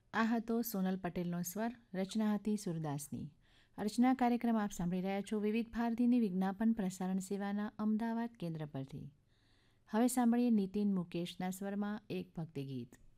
આ હતો સોનલ પટેલનો સ્વર, રચના હતી સુરદાસની. રચના કાર્યક્રમ આપ સાંભળી રહ્યા છો વિવિધ ભારતીની વિજ્ઞાપન પ્રસારણ સેવાના અમદાવાદ કેન્દ્ર પરથી. હવે સાંભળીએ નીતિન મુકેશના સ્વરમાં એક ભક્તિ ગીત.